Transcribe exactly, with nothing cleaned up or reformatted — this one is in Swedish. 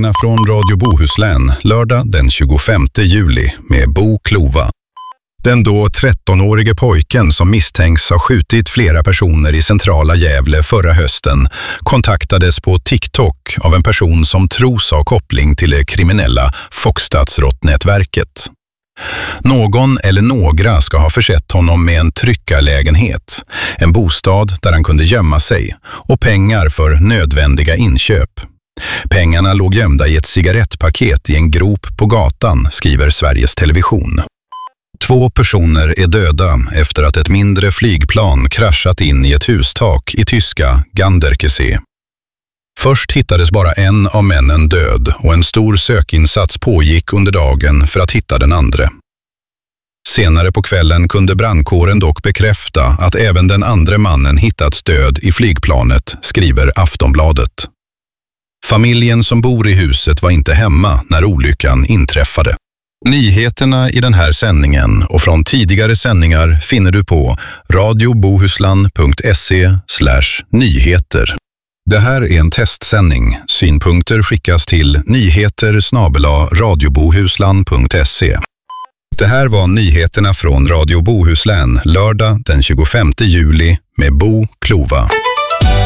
Nyheterna från Radio Bohuslän, lördag den tjugofemte juli med Bo Klova. Den då trettonårige pojken som misstänks ha skjutit flera personer i centrala Gävle förra hösten kontaktades på TikTok av en person som tros ha koppling till det kriminella Foxstadsråttnätverket. Någon eller några ska ha försett honom med en tryckarlägenhet, en bostad där han kunde gömma sig och pengar för nödvändiga inköp. Pengarna låg gömda i ett cigarettpaket i en grop på gatan, skriver Sveriges Television. Två personer är döda efter att ett mindre flygplan kraschat in i ett hustak i tyska Ganderkesee. Först hittades bara en av männen död och en stor sökinsats pågick under dagen för att hitta den andra. Senare på kvällen kunde brandkåren dock bekräfta att även den andra mannen hittats död i flygplanet, skriver Aftonbladet. Familjen som bor i huset var inte hemma när olyckan inträffade. Nyheterna i den här sändningen och från tidigare sändningar finner du på radiobohuslan punkt se slash nyheter. Det här är en testsändning. Synpunkter skickas till nyheter snabel-a radiobohuslan punkt se. Det här var nyheterna från Radio Bohuslän, lördag den tjugofemte juli med Bo Klova.